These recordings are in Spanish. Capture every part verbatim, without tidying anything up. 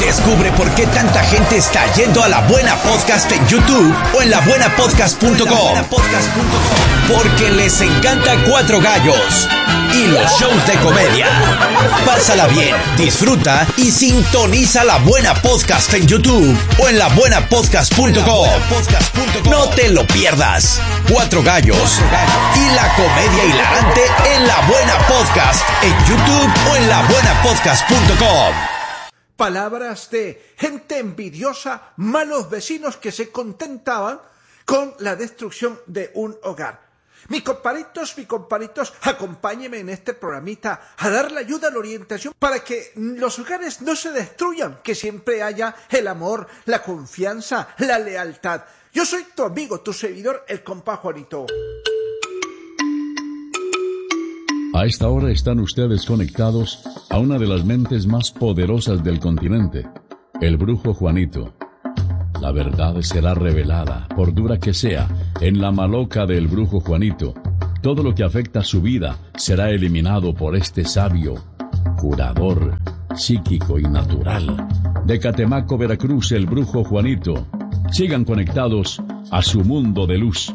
Descubre por qué tanta gente está yendo a La Buena Podcast en YouTube o en la buena podcast punto com. Porque les encanta Cuatro Gallos y los shows de comedia. Pásala bien, disfruta y sintoniza La Buena Podcast en YouTube o en la buena podcast punto com. No te lo pierdas. Cuatro Gallos y la comedia hilarante en La Buena Podcast en YouTube o en la buena podcast punto com. Palabras de gente envidiosa, malos vecinos que se contentaban con la destrucción de un hogar. Mis comparitos, mis comparitos, acompáñenme en este programita a dar la ayuda, la orientación para que los hogares no se destruyan, que siempre haya el amor, la confianza, la lealtad. Yo soy tu amigo, tu servidor, el compa Juanito. A esta hora están ustedes conectados a una de las mentes más poderosas del continente, el brujo Juanito. La verdad será revelada, por dura que sea, en la maloca del brujo Juanito. Todo lo que afecta a su vida será eliminado por este sabio, curador, psíquico y natural. De Catemaco, Veracruz, el brujo Juanito. Sigan conectados a su mundo de luz.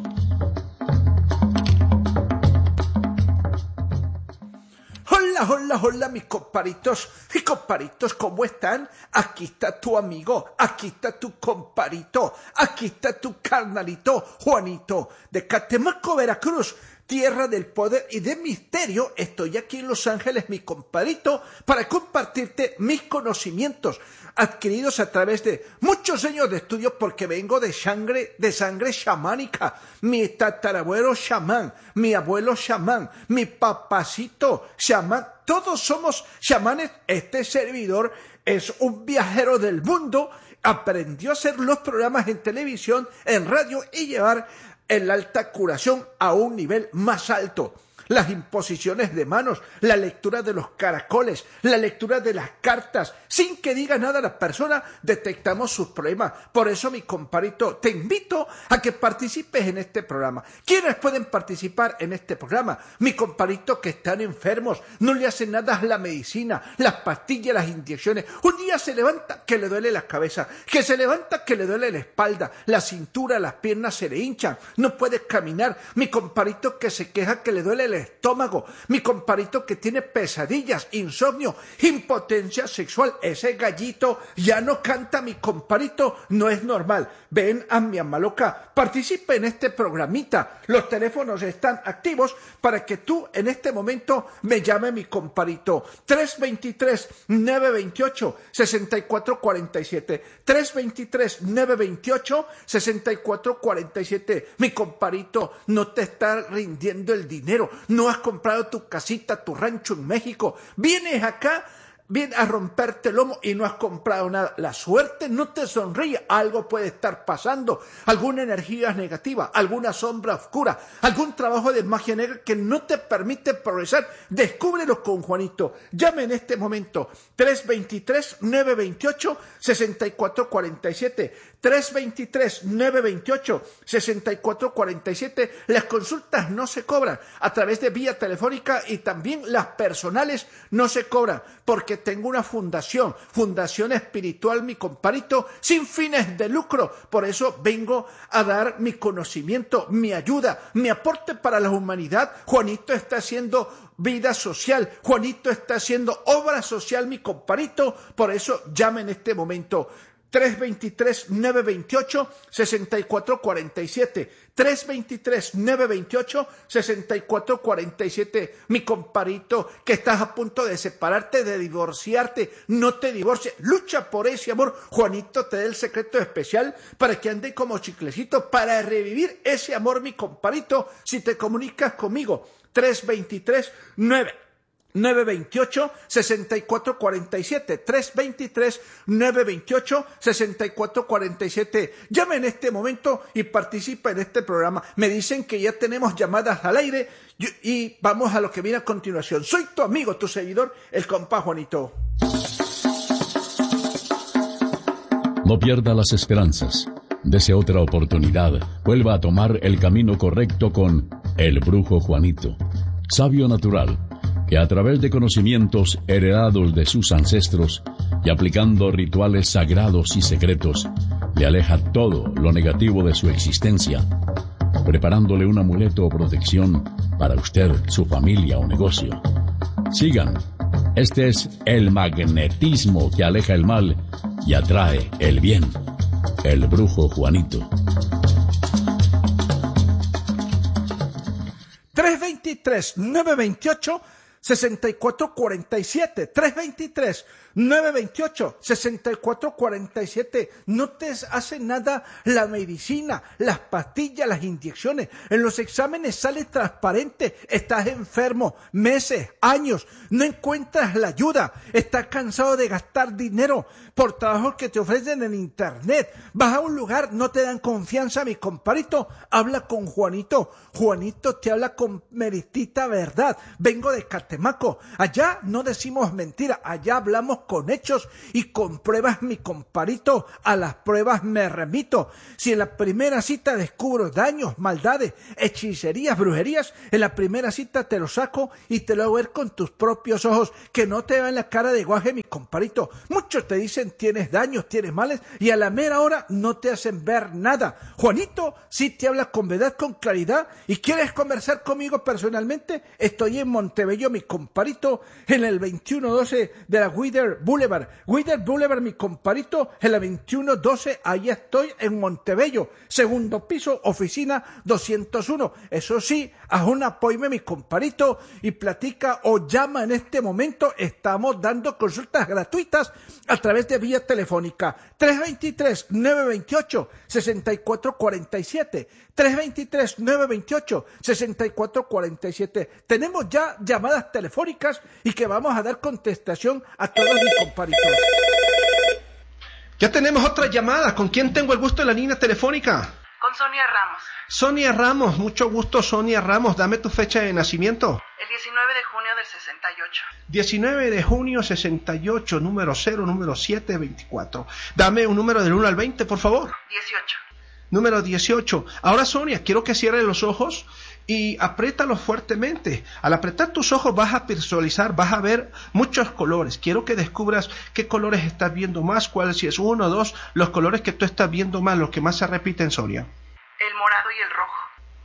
Hola, hola, hola, mis comparitos y comparitos, ¿cómo están? Aquí está tu amigo, aquí está tu comparito, aquí está tu carnalito, Juanito, de Catemaco, Veracruz, tierra del poder y del misterio. Estoy aquí en Los Ángeles, mi comparito, para compartirte mis conocimientos adquiridos a través de muchos años de estudio, porque vengo de sangre, de sangre chamánica. Mi tatarabuelo chamán, mi abuelo chamán, mi papacito chamán, todos somos chamanes. Este servidor es un viajero del mundo, aprendió a hacer los programas en televisión, en radio y llevar en la alta curación a un nivel más alto. Las imposiciones de manos, la lectura de los caracoles, la lectura de las cartas, sin que diga nada la persona, detectamos sus problemas. Por eso, mi comparito, te invito a que participes en este programa. ¿Quiénes pueden participar en este programa? Mi comparito que están enfermos, no le hacen nada a la medicina, las pastillas, las inyecciones. Un día se levanta que le duele la cabeza, que se levanta que le duele la espalda, la cintura, las piernas se le hinchan, no puede caminar. Mi comparito que se queja que le duele el estómago, mi comparito que tiene pesadillas, insomnio, impotencia sexual. Ese gallito ya no canta, mi comparito, no es normal. Ven a mi amaloca, participe en este programita. Los teléfonos están activos para que tú en este momento me llame, mi comparito. tres dos tres, nueve dos ocho, seis cuatro cuatro siete, tres dos tres, nueve dos ocho, seis cuatro cuatro siete. Mi comparito, no te está rindiendo el dinero, no has comprado tu casita, tu rancho en México, vienes acá, vienes a romperte el lomo y no has comprado nada. La suerte no te sonríe, algo puede estar pasando, alguna energía negativa, alguna sombra oscura, algún trabajo de magia negra que no te permite progresar. Descúbrelo con Juanito. Llame en este momento, tres dos tres, nueve dos ocho, seis cuatro cuatro siete, tres dos tres, nueve dos ocho, seis cuatro cuatro siete. Las consultas no se cobran a través de vía telefónica y también las personales no se cobran, porque tengo una fundación, fundación espiritual, mi comparito, sin fines de lucro. Por eso vengo a dar mi conocimiento, mi ayuda, mi aporte para la humanidad. Juanito está haciendo vida social, Juanito está haciendo obra social, mi comparito. Por eso llame en este momento. tres dos tres, nueve dos ocho, seis cuatro cuatro siete, tres dos tres, nueve dos ocho, seis cuatro cuatro siete. Mi comparito, que estás a punto de separarte, de divorciarte, no te divorcies, lucha por ese amor. Juanito te da el secreto especial para que ande como chiclecito, para revivir ese amor, mi comparito. Si te comunicas conmigo, tres dos tres, nueve nueve dos ocho, seis cuatro cuatro siete, tres dos tres, nueve dos ocho, seis cuatro cuatro siete. Llame en este momento y participa en este programa. Me dicen que ya tenemos llamadas al aire y vamos a lo que viene a continuación. Soy tu amigo, tu seguidor, el compa Juanito. No pierda las esperanzas. Dese otra oportunidad. Vuelva a tomar el camino correcto con el brujo Juanito, sabio natural, que a través de conocimientos heredados de sus ancestros y aplicando rituales sagrados y secretos, le aleja todo lo negativo de su existencia, preparándole un amuleto o protección para usted, su familia o negocio. Sigan. Este es el magnetismo que aleja el mal y atrae el bien. El Brujo Juanito. tres dos tres, nueve dos ocho, seis cuatro cuatro siete. tres dos tres, nueve dos ocho, seis cuatro cuatro siete. No te hace nada la medicina, las pastillas, las inyecciones. En los exámenes sale transparente. Estás enfermo meses, años. No encuentras la ayuda. Estás cansado de gastar dinero por trabajos que te ofrecen en internet. Vas a un lugar, no te dan confianza, mi comparito. Habla con Juanito. Juanito te habla con meritita verdad. Vengo de Catemaco. Allá no decimos mentira. Allá hablamos con hechos y con pruebas, mi comparito. A las pruebas me remito. Si en la primera cita descubro daños, maldades, hechicerías, brujerías, en la primera cita te lo saco y te lo hago ver con tus propios ojos, que no te vean la cara de guaje, mi comparito. Muchos te dicen tienes daños, tienes males, y a la mera hora no te hacen ver nada. Juanito sí te habla con verdad, con claridad. ¿Y quieres conversar conmigo personalmente? Estoy en Montebello, mi comparito, en el veintiuno doce de la Wither Boulevard. Wither Boulevard, mi comparito, en la veintiuno doce, ahí estoy en Montebello. Segundo piso, oficina doscientos uno. Eso sí, haz un apoyo, mi comparito, y platica o llama en este momento. Estamos dando consultas gratuitas a través de vía telefónica. tres dos tres, nueve dos ocho, seis cuatro cuatro siete. tres dos tres, nueve dos ocho, seis cuatro cuatro siete. Tenemos ya llamadas telefónicas y que vamos a dar contestación a todos mis comparitos. Ya tenemos otra llamada. ¿Con quién tengo el gusto en la línea telefónica? Con Sonia Ramos. Sonia Ramos, mucho gusto, Sonia Ramos. Dame tu fecha de nacimiento. El diecinueve de junio del sesenta y ocho. diecinueve de junio sesenta y ocho, número cero, número siete veinticuatro. Dame un número del uno al veinte, por favor. dieciocho. Número dieciocho. Ahora, Sonia, quiero que cierres los ojos y apriétalos fuertemente. Al apretar tus ojos vas a visualizar, vas a ver muchos colores. Quiero que descubras qué colores estás viendo más, cuál, si es uno o dos, los colores que tú estás viendo más, los que más se repiten, Sonia. El morado y el rojo.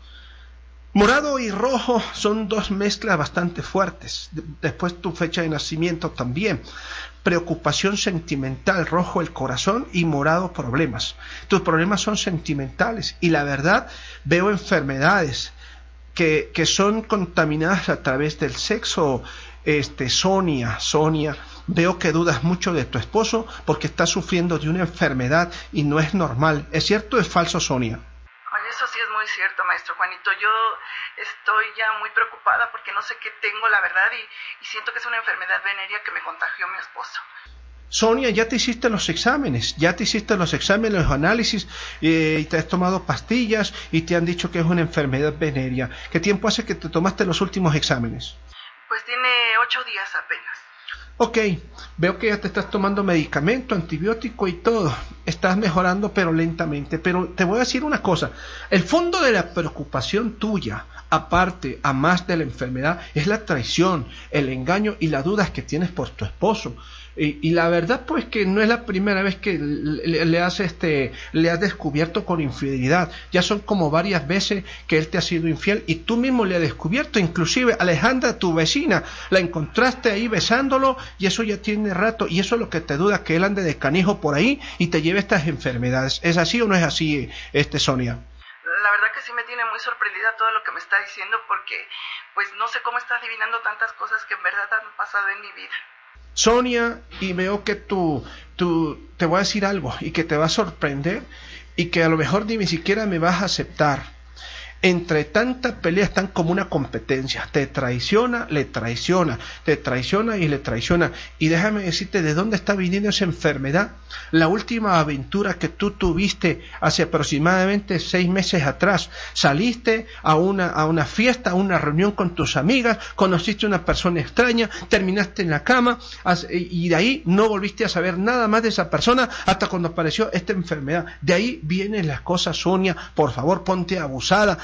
Morado y rojo son dos mezclas bastante fuertes. Después tu fecha de nacimiento también. Preocupación sentimental, rojo el corazón y morado problemas. Tus problemas son sentimentales y la verdad veo enfermedades que, que son contaminadas a través del sexo. Este, Sonia, Sonia, veo que dudas mucho de tu esposo porque está sufriendo de una enfermedad y no es normal. ¿Es cierto o es falso, Sonia? Eso sí es muy cierto, maestro Juanito. Yo estoy ya muy preocupada porque no sé qué tengo, la verdad, y, y siento que es una enfermedad venérea que me contagió mi esposo. Sonia, ya te hiciste los exámenes, ya te hiciste los exámenes, los análisis, eh, y te has tomado pastillas y te han dicho que es una enfermedad venérea. ¿Qué tiempo hace que te tomaste los últimos exámenes? Pues tiene ocho días apenas. Ok, veo que ya te estás tomando medicamento, antibiótico y todo. Estás mejorando pero lentamente. Pero te voy a decir una cosa. El fondo de la preocupación tuya, aparte, a más de la enfermedad, es la traición, el engaño y las dudas que tienes por tu esposo. Y, y la verdad pues que no es la primera vez que le, le has este le has descubierto con infidelidad. Ya son como varias veces que él te ha sido infiel y tú mismo le has descubierto. Inclusive Alejandra, tu vecina, la encontraste ahí besándolo y eso ya tiene rato, y eso es lo que te duda, que él ande de canijo por ahí y te lleve estas enfermedades. ¿Es así o no es así, este Sonia? La verdad que sí me tiene muy sorprendida todo lo que me está diciendo, porque pues no sé cómo está adivinando tantas cosas que en verdad han pasado en mi vida. Sonia, y veo que tú, tú, te voy a decir algo y que te va a sorprender y que a lo mejor ni siquiera me vas a aceptar. Entre tantas peleas están como una competencia. Te traiciona, le traiciona, te traiciona y le traiciona. Y déjame decirte de dónde está viniendo esa enfermedad. La última aventura que tú tuviste hace aproximadamente seis meses atrás. Saliste a una, a una fiesta, a una reunión con tus amigas, conociste a una persona extraña, terminaste en la cama y de ahí no volviste a saber nada más de esa persona hasta cuando apareció esta enfermedad. De ahí vienen las cosas, Sonia. Por favor, ponte abusada.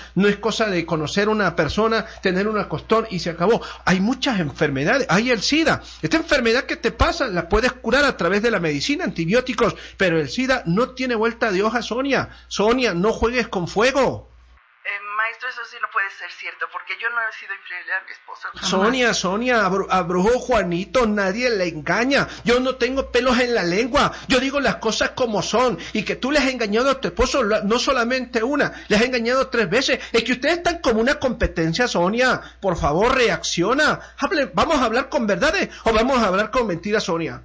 no es cosa de conocer a una persona, tener un acostón y se acabó. Hay muchas enfermedades, hay el SIDA. Esta enfermedad que te pasa la puedes curar a través de la medicina, antibióticos, pero el SIDA no tiene vuelta de hoja, Sonia. Sonia, no juegues con fuego. Eh, maestro, eso sí no puede ser cierto, porque yo no he sido infiel a mi esposo. Jamás. Sonia, Sonia, a brujo Juanito nadie le engaña. Yo no tengo pelos en la lengua. Yo digo las cosas como son. Y que tú le has engañado a tu esposo no solamente una, le has engañado tres veces. Es que ustedes están como una competencia, Sonia. Por favor, reacciona. Hable, ¿vamos a hablar con verdades o vamos a hablar con mentiras, Sonia?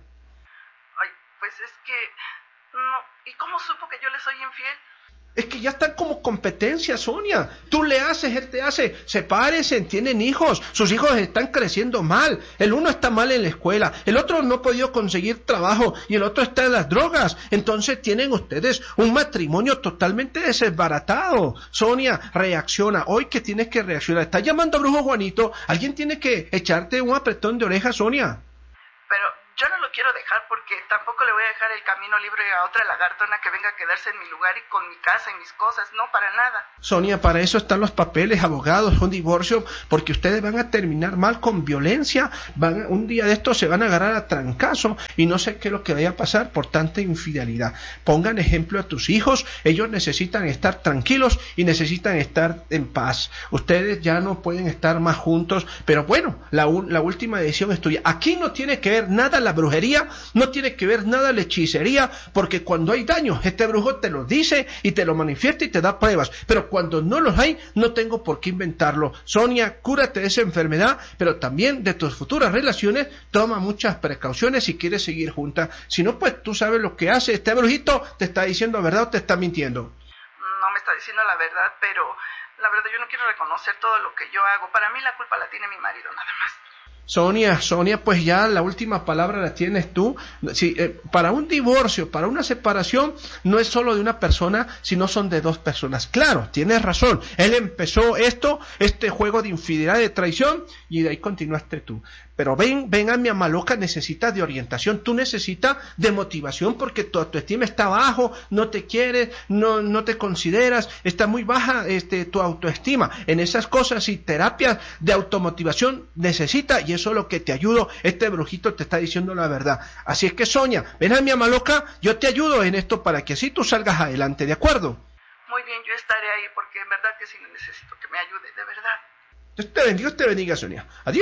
Ay, pues es que... no. ¿Y cómo supo que yo le soy infiel? Es que ya están como competencia, Sonia. Tú le haces, él te hace. Sepárense, tienen hijos. Sus hijos están creciendo mal. El uno está mal en la escuela. El otro no ha podido conseguir trabajo. Y el otro está en las drogas. Entonces tienen ustedes un matrimonio totalmente desbaratado. Sonia, reacciona. Hoy que tienes que reaccionar. Está llamando a brujo Juanito. Alguien tiene que echarte un apretón de oreja, Sonia. Pero... yo no lo quiero dejar porque tampoco le voy a dejar el camino libre a otra lagartona que venga a quedarse en mi lugar y con mi casa y mis cosas, no, para nada. Sonia, para eso están los papeles, abogados, un divorcio, porque ustedes van a terminar mal con violencia, van, un día de estos se van a agarrar a trancazo y no sé qué es lo que vaya a pasar por tanta infidelidad. Pongan ejemplo a tus hijos, ellos necesitan estar tranquilos y necesitan estar en paz. Ustedes ya no pueden estar más juntos, pero bueno, la, la última decisión es tuya. Aquí no tiene que ver nada la brujería, no tiene que ver nada la hechicería, porque cuando hay daños, este brujo te lo dice y te lo manifiesta y te da pruebas, pero cuando no los hay, no tengo por qué inventarlo. Sonia, cúrate de esa enfermedad, pero también de tus futuras relaciones, toma muchas precauciones si quieres seguir juntas, si no, pues tú sabes lo que hace, este brujito te está diciendo verdad o te está mintiendo. No me está diciendo la verdad, pero la verdad yo no quiero reconocer todo lo que yo hago. Para mí la culpa la tiene mi marido, nada más. Sonia, Sonia, pues ya la última palabra la tienes tú. Sí, eh, para un divorcio, para una separación, no es solo de una persona, sino son de dos personas. Claro, tienes razón. Él empezó esto, este juego de infidelidad, de traición, y de ahí continuaste tú. Pero ven, ven a mi amaloca, necesitas de orientación, tú necesitas de motivación porque tu autoestima está bajo, no te quieres, no, no te consideras, está muy baja este, tu autoestima. En esas cosas y terapias de automotivación necesitas, y eso es lo que te ayudo. Este brujito te está diciendo la verdad. Así es que Sonia, ven a mi amaloca, yo te ayudo en esto para que así tú salgas adelante, ¿de acuerdo? Muy bien, yo estaré ahí porque en verdad que sí necesito que me ayude, de verdad. Dios te bendiga, Dios te bendiga, Sonia. Adiós.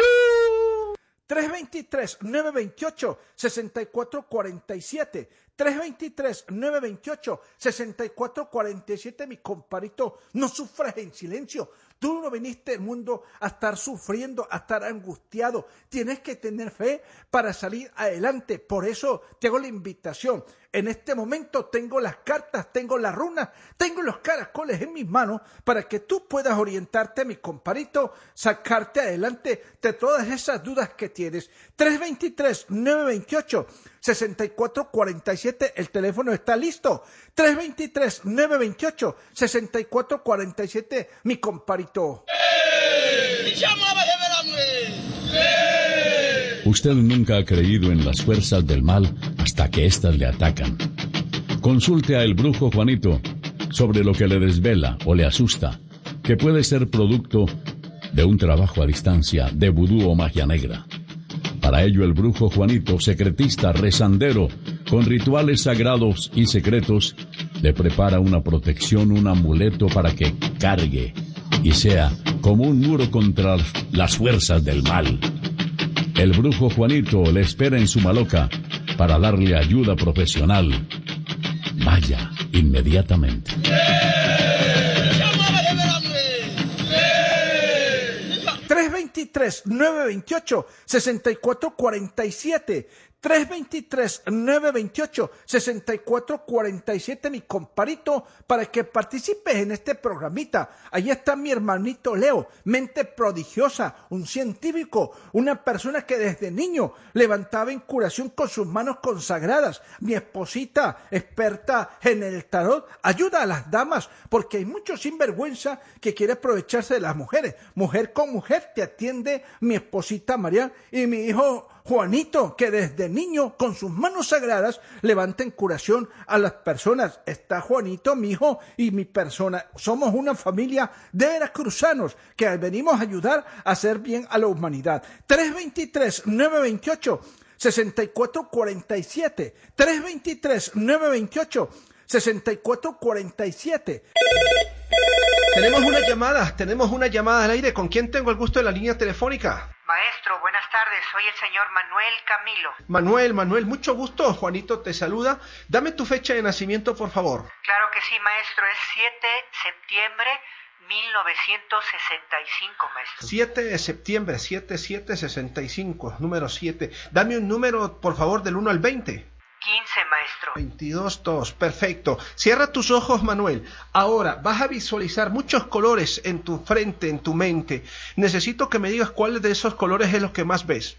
tres dos tres, nueve dos ocho, seis cuatro cuatro siete. tres dos tres, nueve dos ocho, seis cuatro cuatro siete, mi comparito, no sufras en silencio. Tú no viniste al mundo a estar sufriendo, a estar angustiado. Tienes que tener fe para salir adelante. Por eso te hago la invitación. En este momento tengo las cartas, tengo las runas, tengo los caracoles en mis manos para que tú puedas orientarte, mi comparito, sacarte adelante de todas esas dudas que tienes. tres dos tres, nueve dos ocho, seis cuatro cuatro siete, el teléfono está listo. tres dos tres, nueve dos ocho, seis cuatro cuatro siete, mi comparito. Usted nunca ha creído en las fuerzas del mal hasta que éstas le atacan. Consulte a el brujo Juanito sobre lo que le desvela o le asusta, que puede ser producto de un trabajo a distancia de vudú o magia negra. Para ello el brujo Juanito, secretista, rezandero, con rituales sagrados y secretos, le prepara una protección, un amuleto para que cargue y sea como un muro contra las fuerzas del mal. El brujo Juanito le espera en su maloca para darle ayuda profesional. Vaya inmediatamente. tres dos tres, nueve dos ocho, seis cuatro cuatro siete. tres dos tres, nueve dos ocho, seis cuatro cuatro siete, mi comparito, para que participes en este programita. Ahí está mi hermanito Leo, mente prodigiosa, un científico, una persona que desde niño levantaba en curación con sus manos consagradas. Mi esposita, experta en el tarot, ayuda a las damas, porque hay mucho sinvergüenza que quiere aprovecharse de las mujeres. Mujer con mujer te atiende mi esposita María y mi hijo Juanito, que desde niño con sus manos sagradas levanta en curación a las personas. Está Juanito, mi hijo, y mi persona. Somos una familia de veracruzanos que venimos a ayudar a hacer bien a la humanidad. tres dos tres, nueve dos ocho, seis cuatro cuatro siete. tres dos tres, nueve dos ocho, seis cuatro cuatro siete. Tenemos una llamada, tenemos una llamada al aire. ¿Con quién tengo el gusto de la línea telefónica? Maestro, buenas tardes, soy el señor Manuel Camilo. Manuel, Manuel, mucho gusto. Juanito te saluda. Dame tu fecha de nacimiento, por favor. Claro que sí, maestro, es siete de septiembre mil novecientos sesenta y cinco, maestro. siete de septiembre, siete siete sesenta y cinco, número siete. Dame un número, por favor, del uno al veinte. quince, maestro. veintidós, dos, perfecto. Cierra tus ojos, Manuel. Ahora vas a visualizar muchos colores en tu frente, en tu mente. Necesito que me digas cuál de esos colores es los que más ves.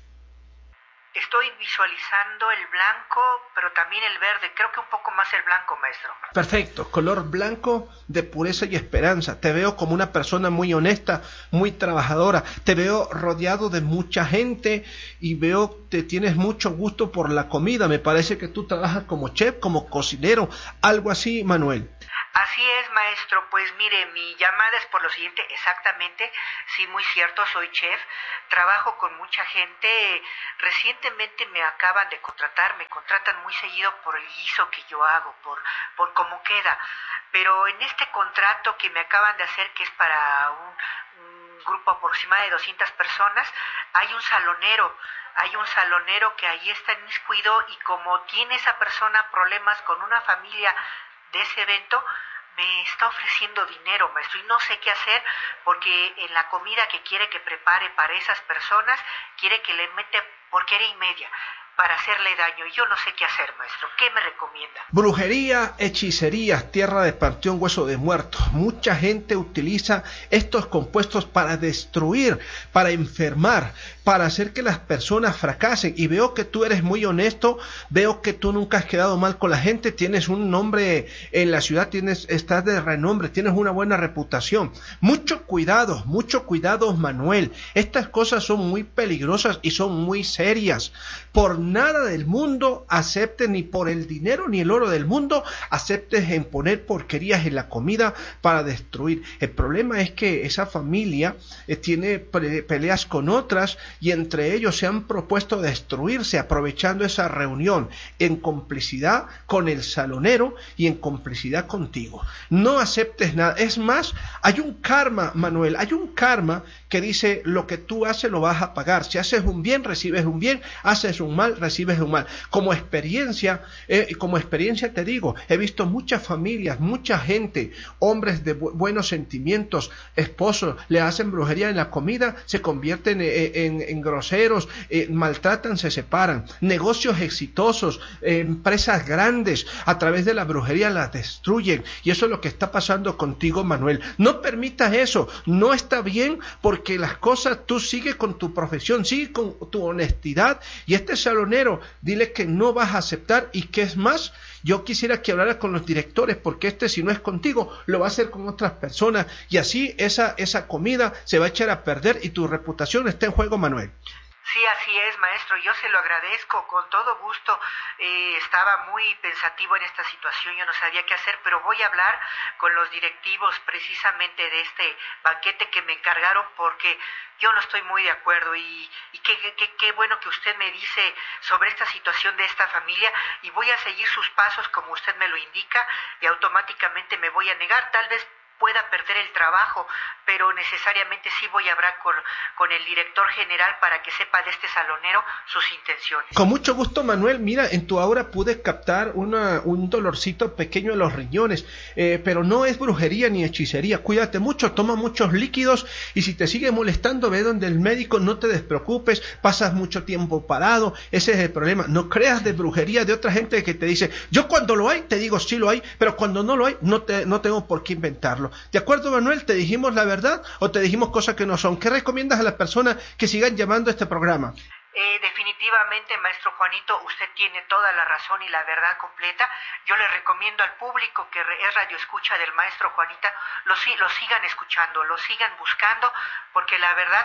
Estoy visualizando el blanco, pero también el verde. Creo que un poco más el blanco, maestro. Perfecto, color blanco de pureza y esperanza. Te veo como una persona muy honesta, muy trabajadora. Te veo rodeado de mucha gente y veo que tienes mucho gusto por la comida. Me parece que tú trabajas como chef, como cocinero, algo así, Manuel. Así es, maestro. Pues mire, mi llamada es por lo siguiente, exactamente. Sí, muy cierto, soy chef. Trabajo con mucha gente. Recientemente me acaban de contratar, me contratan muy seguido por el guiso que yo hago, por, por cómo queda. Pero en este contrato que me acaban de hacer, que es para un, un grupo aproximado de doscientas personas, hay un salonero. Hay un salonero que ahí está inmiscuido y como tiene esa persona problemas con una familia de ese evento, me está ofreciendo dinero, maestro, y no sé qué hacer porque en la comida que quiere que prepare para esas personas, quiere que le mete porquería y media para hacerle daño, y yo no sé qué hacer, maestro. ¿Qué me recomienda? Brujería, hechicería, tierra de panteón, hueso de muerto. Mucha gente utiliza estos compuestos para destruir, para enfermar, para hacer que las personas fracasen. Y veo que tú eres muy honesto, veo que tú nunca has quedado mal con la gente, tienes un nombre en la ciudad, tienes, estás de renombre, tienes una buena reputación. Mucho cuidado, mucho cuidado, Manuel. Estas cosas son muy peligrosas y son muy serias. Por nada del mundo aceptes, ni por el dinero ni el oro del mundo aceptes en poner porquerías en la comida para destruir. El problema es que esa familia eh, tiene pre- peleas con otras y entre ellos se han propuesto destruirse aprovechando esa reunión en complicidad con el salonero y en complicidad contigo. No aceptes nada. Es más, hay un karma, Manuel, hay un karma que dice lo que tú haces lo vas a pagar. Si haces un bien, recibes un bien, haces un mal, recibes un mal. Como experiencia, eh, como experiencia te digo, he visto muchas familias, mucha gente, hombres de bu- buenos sentimientos, esposos, le hacen brujería en la comida, se convierten eh, en, en groseros, eh, maltratan, se separan. Negocios exitosos, eh, empresas grandes, a través de la brujería las destruyen. Y eso es lo que está pasando contigo, Manuel. No permitas eso, no está bien, porque las cosas, tú sigues con tu profesión, sigue con tu honestidad, y este salonero, dile que no vas a aceptar, y que es más, yo quisiera que hablara con los directores, porque este, si no es contigo, lo va a hacer con otras personas, y así esa, esa comida se va a echar a perder y tu reputación está en juego, Manuel. Sí, así es, maestro, yo se lo agradezco con todo gusto. Eh, estaba muy pensativo en esta situación, yo no sabía qué hacer, pero voy a hablar con los directivos precisamente de este banquete que me encargaron, porque yo no estoy muy de acuerdo, y, y qué, qué, qué bueno que usted me dice sobre esta situación de esta familia, y voy a seguir sus pasos como usted me lo indica, y automáticamente me voy a negar. Tal vez pueda perder el trabajo, pero necesariamente sí voy a hablar con, con el director general para que sepa de este salonero sus intenciones. Con mucho gusto, Manuel. Mira, en tu aura pude captar una, un dolorcito pequeño en los riñones, eh, pero no es brujería ni hechicería. Cuídate mucho, toma muchos líquidos, y si te sigue molestando, ve donde el médico, no te despreocupes, pasas mucho tiempo parado, ese es el problema. No creas de brujería de otra gente que te dice, yo cuando lo hay, te digo sí lo hay, pero cuando no lo hay, no, te, no tengo por qué inventarlo. ¿De acuerdo, Manuel? ¿Te dijimos la verdad o te dijimos cosas que no son? ¿Qué recomiendas a las personas que sigan llamando a este programa? Eh, definitivamente, maestro Juanito, usted tiene toda la razón y la verdad completa. Yo le recomiendo al público que es radio escucha del maestro Juanita, lo, lo sigan escuchando, lo sigan buscando, porque la verdad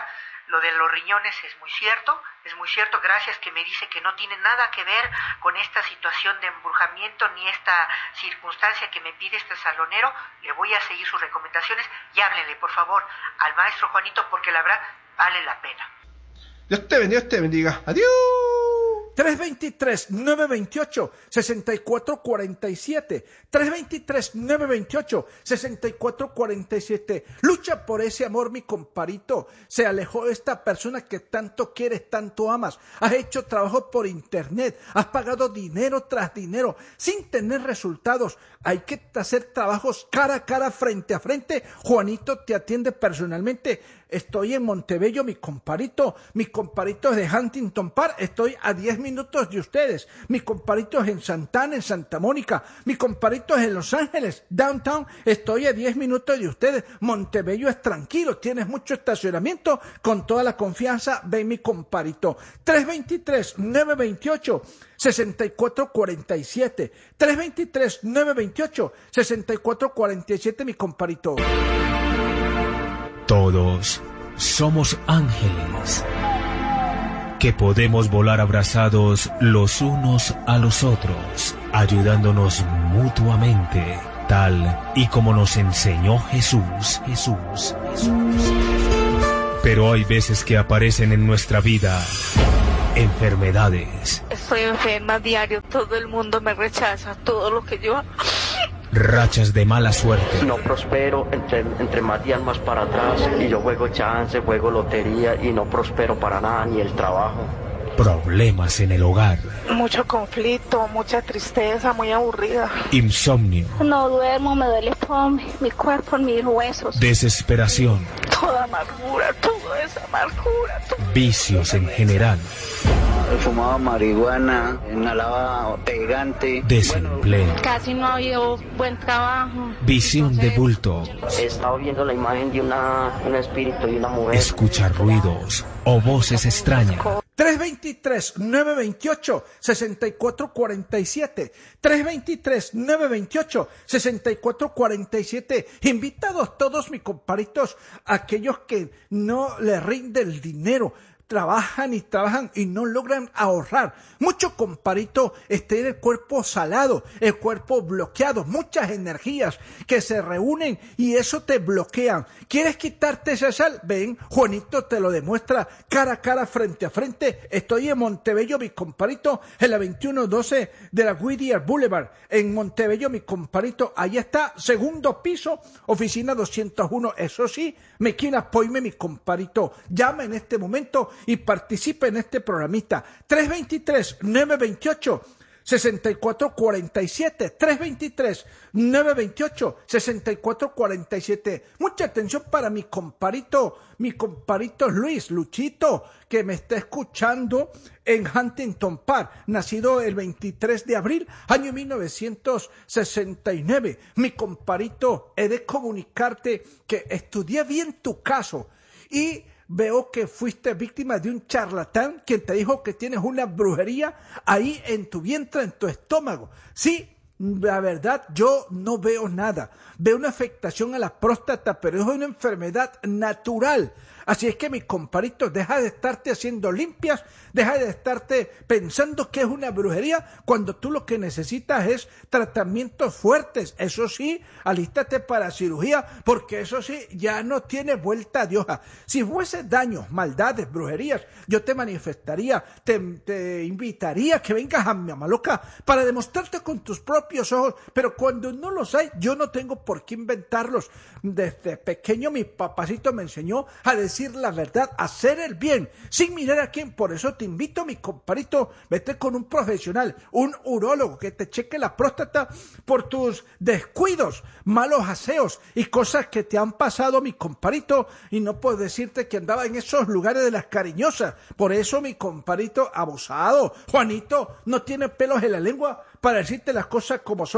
Lo de los riñones es muy cierto, es muy cierto, gracias que me dice que no tiene nada que ver con esta situación de embrujamiento ni esta circunstancia que me pide este salonero. Le voy a seguir sus recomendaciones y háblenle, por favor, al maestro Juanito, porque la verdad vale la pena. Dios te bendiga, Dios te bendiga. Adiós. tres dos tres, nueve dos ocho, seis cuatro cuatro siete. tres dos tres, nueve dos ocho, seis cuatro cuatro siete. Lucha por ese amor, mi comparito. Se alejó esta persona que tanto quieres, tanto amas. Has hecho trabajo por internet. Has pagado dinero tras dinero sin tener resultados. Hay que hacer trabajos cara a cara, frente a frente. Juanito te atiende personalmente. Estoy en Montebello, mi comparito. Mi comparito es de Huntington Park. Estoy a diez minutos de ustedes. Mi comparito es en Santana, en Santa Mónica. Mi comparito es en Los Ángeles, downtown. Estoy a diez minutos de ustedes. Montebello es tranquilo. Tienes mucho estacionamiento. Con toda la confianza, ven mi comparito. tres dos tres, nueve dos ocho, seis cuatro cuatro siete. tres dos tres, nueve dos ocho, seis cuatro cuatro siete, mi comparito. Todos somos ángeles que podemos volar abrazados los unos a los otros, ayudándonos mutuamente, tal y como nos enseñó Jesús, Jesús, Jesús. Pero hay veces que aparecen en nuestra vida enfermedades. Estoy enferma a diario, todo el mundo me rechaza, todo lo que yo... Rachas de mala suerte. No prospero, entre, entre más días más para atrás, y yo juego chance, juego lotería y no prospero para nada, ni el trabajo. Problemas en el hogar. Mucho conflicto, mucha tristeza, muy aburrida. Insomnio. No duermo, me duele todo mi, mi cuerpo, mis huesos. Desesperación. Toda amargura, toda esa amargura. Todo... Vicios en general. Fumaba marihuana, inhalaba pegante. Desempleo. Bueno, casi no ha habido buen trabajo. Visión Entonces, de bulto. He estado viendo la imagen de una, un espíritu y una mujer. Escuchar ruidos o voces extrañas. tres dos tres, nueve dos ocho, seis cuatro cuatro siete. tres dos tres, nueve dos ocho, seis cuatro cuatro siete. Invitados todos, mis comparitos, aquellos que no les rinde el dinero. Trabajan y trabajan y no logran ahorrar. Mucho comparito está en el cuerpo salado, el cuerpo bloqueado, muchas energías que se reúnen y eso te bloquean. ¿Quieres quitarte esa sal? Ven, Juanito te lo demuestra cara a cara, frente a frente. Estoy en Montebello, mi comparito, en la veintiuno doce de la Whittier Boulevard. En Montebello, mi comparito, ahí está, segundo piso, oficina doscientos uno. Eso sí, me quieren apoyarme, mi comparito. Llama en este momento y participe en este programita. tres dos tres, nueve dos ocho, seis cuatro cuatro siete. tres dos tres, nueve dos ocho, seis cuatro cuatro siete. Mucha atención para mi comparito, mi comparito Luis, Luchito, que me está escuchando en Huntington Park, nacido el veintitrés de abril, año mil novecientos sesenta y nueve. Mi comparito, he de comunicarte que estudié bien tu caso y veo que fuiste víctima de un charlatán quien te dijo que tienes una brujería ahí en tu vientre, en tu estómago. Sí, la verdad, yo no veo nada. Veo una afectación a la próstata, pero es una enfermedad natural. Así es que, mi comparito, deja de estarte haciendo limpias, deja de estarte pensando que es una brujería, cuando tú lo que necesitas es tratamientos fuertes. Eso sí, alístate para cirugía, porque eso sí, ya no tiene vuelta de hoja. Si fuese daños, maldades, brujerías, yo te manifestaría, te, te invitaría a que vengas a mi Mamaloca para demostrarte con tus propios ojos, pero cuando no los hay, yo no tengo por qué inventarlos. Desde pequeño mi papacito me enseñó a decir decir la verdad, hacer el bien, sin mirar a quién. Por eso te invito, mi comparito, vete con un profesional, un urólogo, que te cheque la próstata por tus descuidos, malos aseos y cosas que te han pasado, mi comparito, y no puedo decirte que andaba en esos lugares de las cariñosas. Por eso, mi comparito abusado, Juanito, no tiene pelos en la lengua para decirte las cosas como son.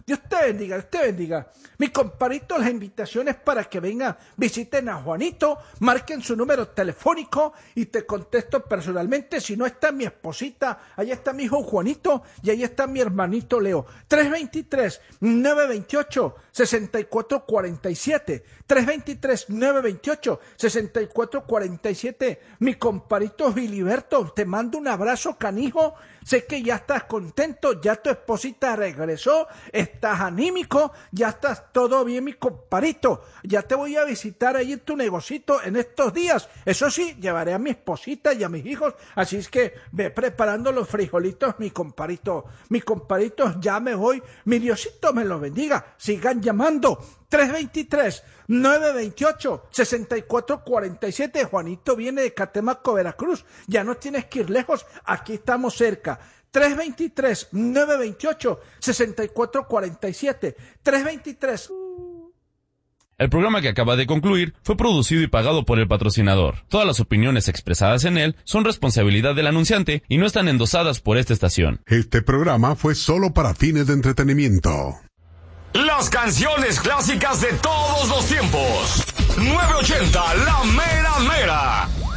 Dios te bendiga, Dios te bendiga. Mi comparito, las invitaciones para que vengan, visiten a Juanito, marquen su número telefónico y te contesto personalmente. Si no está mi esposita, ahí está mi hijo Juanito y ahí está mi hermanito Leo. tres dos tres, nueve dos ocho, seis cuatro cuatro siete. tres dos tres, nueve dos ocho, seis cuatro cuatro siete. Mi comparito Filiberto, te mando un abrazo, canijo. Sé que ya estás contento, ya tu esposita regresó, estás anímico, ya estás todo bien, mi comparito. Ya te voy a visitar ahí en tu negocito en estos días. Eso sí, llevaré a mi esposita y a mis hijos, así es que ve preparando los frijolitos, mi comparito. Mi comparito, ya me voy. Mi Diosito me lo bendiga. Sigan llamando. tres dos tres, nueve dos ocho, seis cuatro cuatro siete. Juanito viene de Catemaco, Veracruz. Ya no tienes que ir lejos, aquí estamos cerca. tres dos tres, nueve dos ocho, seis cuatro cuatro siete. tres dos tres. El programa que acaba de concluir fue producido y pagado por el patrocinador. Todas las opiniones expresadas en él son responsabilidad del anunciante y no están endosadas por esta estación. Este programa fue solo para fines de entretenimiento. Las canciones clásicas de todos los tiempos. nueve ochenta, la mera mera.